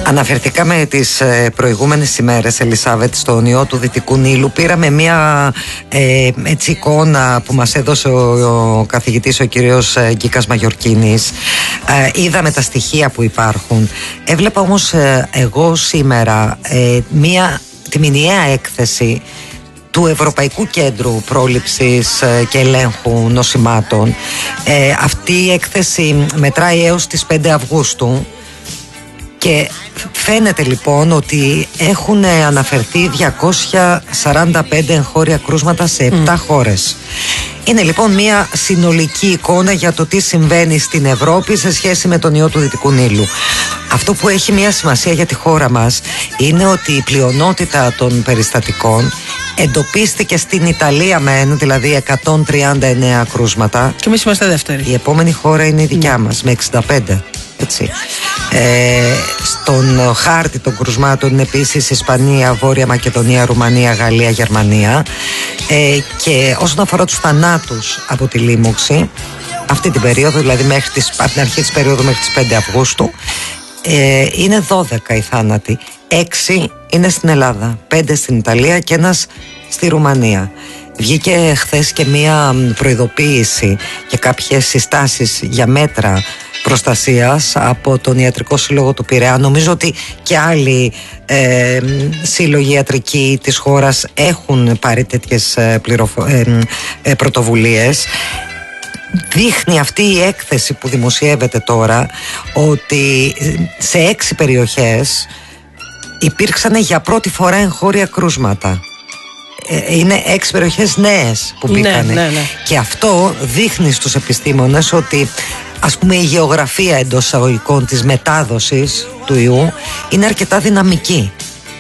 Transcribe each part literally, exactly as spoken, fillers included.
Αναφερθήκαμε τις προηγούμενες ημέρες, Ελισάβετ, στον ιό του Δυτικού Νείλου. Πήραμε μια ε, έτσι εικόνα που μας έδωσε ο, ο καθηγητής, ο κύριος Γκίκας Μαγιορκίνης. Ε, είδαμε τα στοιχεία που υπάρχουν. Έβλεπα όμως ε, εγώ σήμερα ε, μια, τη μηνιαία έκθεση του Ευρωπαϊκού Κέντρου Πρόληψης και Ελέγχου Νοσημάτων. Ε, αυτή η έκθεση μετράει έως τις πέντε Αυγούστου και φαίνεται λοιπόν ότι έχουν αναφερθεί διακόσια σαράντα πέντε εγχώρια κρούσματα σε επτά mm. χώρες. Είναι λοιπόν μια συνολική εικόνα για το τι συμβαίνει στην Ευρώπη σε σχέση με τον ιό του Δυτικού Νείλου. Αυτό που έχει μια σημασία για τη χώρα μας είναι ότι η πλειονότητα των περιστατικών εντοπίστηκε στην Ιταλία μεν, δηλαδή εκατόν τριάντα εννέα κρούσματα. Και εμείς είμαστε δεύτεροι. Η επόμενη χώρα είναι η δικιά mm. μας με εξήντα πέντε. Έτσι. Ε, στον χάρτη των κρουσμάτων είναι επίσης Ισπανία, Βόρεια Μακεδονία, Ρουμανία, Γαλλία, Γερμανία. Ε, και όσον αφορά τους θανάτους από τη λίμωξη, αυτή την περίοδο, δηλαδή μέχρι τις, από την αρχή της περίοδου μέχρι τις πέντε Αυγούστου, ε, είναι δώδεκα οι θάνατοι. έξι είναι στην Ελλάδα, πέντε στην Ιταλία και ένας στη Ρουμανία. Βγήκε χθες και μία προειδοποίηση και κάποιες συστάσεις για μέτρα προστασίας από τον Ιατρικό Σύλλογο του Πειραιά. Νομίζω ότι και άλλοι ε, σύλλογοι ιατρικοί της χώρας έχουν πάρει τέτοιες πληροφο... ε, ε, πρωτοβουλίες. Δείχνει αυτή η έκθεση που δημοσιεύεται τώρα ότι σε έξι περιοχές υπήρξαν για πρώτη φορά εγχώρια κρούσματα. Είναι έξι περιοχές νέες που μπήκανε. Ναι, ναι, ναι. Και αυτό δείχνει στους επιστήμονες ότι, ας πούμε, η γεωγραφία εντός εισαγωγικών της μετάδοσης του ιού είναι αρκετά δυναμική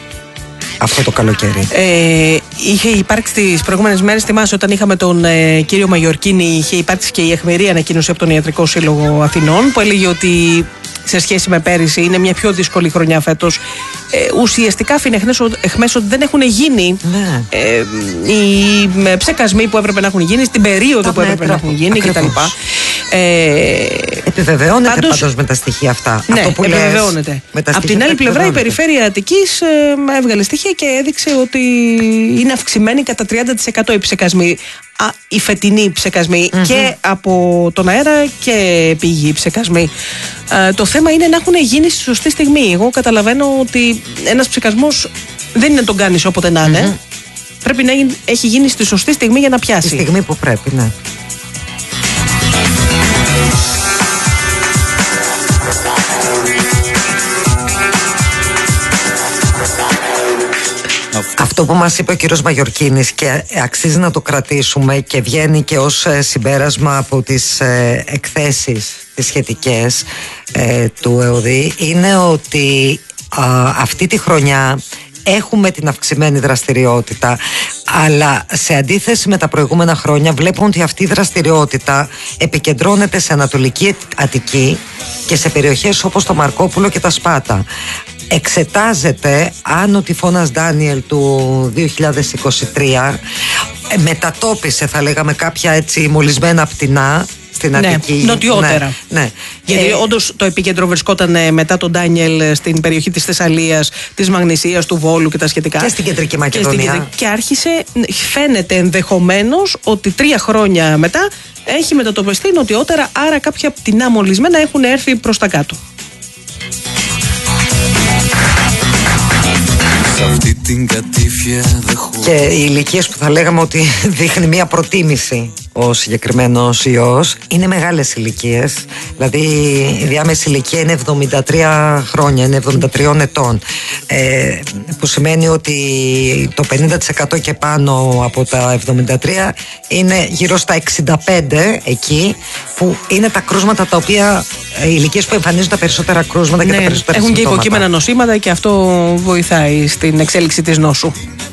αυτό το καλοκαίρι. Ε, είχε υπάρξει τις προηγούμενες μέρες, θυμάσαι όταν είχαμε τον ε, κύριο Μαγιορκίνη, είχε υπάρξει και η εχμηρή ανακοίνωση από τον Ιατρικό Σύλλογο Αθηνών που έλεγε ότι σε σχέση με πέρυσι είναι μια πιο δύσκολη χρονιά φέτος. Ε, ουσιαστικά άφηνε εχμές ότι δεν έχουν γίνει ναι. ε, οι ψεκασμοί που έπρεπε να έχουν γίνει στην περίοδο τα που έπρεπε να έχουν γίνει κτλ. Ε, επιβεβαιώνεται πάντως, πάντως με τα στοιχεία αυτά. Ναι, αυτό που επιβεβαιώνεται. Από την άλλη πλευρά η Περιφέρεια Αττικής ε, έβγαλε στοιχεία και έδειξε ότι είναι αυξημένοι κατά τριάντα τοις εκατό οι ψεκασμοί. Α, οι φετινοί ψεκασμοί mm-hmm. και από τον αέρα και πηγή ψεκασμοί. Ε, το θέμα είναι να έχουν γίνει στη σωστή στιγμή. Εγώ καταλαβαίνω ότι ένας ψεκασμός δεν είναι να τον κάνεις όποτε να είναι. Mm-hmm. Πρέπει να έχει γίνει στη σωστή στιγμή για να πιάσει. Στη στιγμή που πρέπει, ναι. Αυτό που μας είπε ο κύριος Μαγιορκίνης και αξίζει να το κρατήσουμε και βγαίνει και ως συμπέρασμα από τις εκθέσεις τις σχετικές του ΕΟΔΗ είναι ότι αυτή τη χρονιά έχουμε την αυξημένη δραστηριότητα, αλλά σε αντίθεση με τα προηγούμενα χρόνια βλέπουν ότι αυτή η δραστηριότητα επικεντρώνεται σε Ανατολική Αττική και σε περιοχές όπως το Μαρκόπουλο και τα Σπάτα. Εξετάζεται αν ο τυφώνας Ντάνιελ του δύο χιλιάδες είκοσι τρία μετατόπισε, θα λέγαμε, κάποια έτσι μολυσμένα πτηνά στην Αττική. Ναι, νοτιότερα. Ναι, ναι. Γιατί ε, όντως το επίκεντρο βρισκόταν μετά τον Ντάνιελ στην περιοχή της Θεσσαλίας, της Μαγνησίας, του Βόλου και τα σχετικά. Και στην Κεντρική Μακεδονία. Και, στην, και άρχισε, φαίνεται ενδεχομένως ότι τρία χρόνια μετά έχει μετατοπιστεί νοτιότερα, άρα κάποια πτηνά μολυσμένα έχουν έρθει προς τα κάτω. Και οι ηλικίες που θα λέγαμε ότι δείχνει μια προτίμηση ο συγκεκριμένος ιός είναι μεγάλες ηλικίες. Δηλαδή η διάμεση ηλικία είναι εβδομήντα τρία χρόνια, είναι εβδομήντα τριών ετών, ε, που σημαίνει ότι το πενήντα τοις εκατό και πάνω από τα εβδομήντα τρία είναι γύρω στα εξήντα πέντε, εκεί που είναι τα κρούσματα τα οποία, οι ηλικίες που εμφανίζουν τα περισσότερα κρούσματα και ναι, τα περισσότερα έχουν συμπτώματα. Και υποκείμενα νοσήματα και αυτό βοηθάει στην εξέλιξη της νόσου.